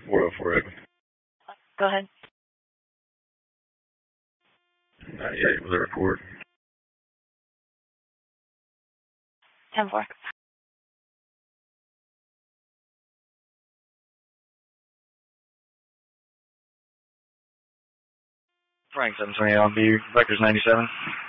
404 Edwin. Go ahead. Not yet with a report. 10-4. Frank 728 on B, Vectors 97.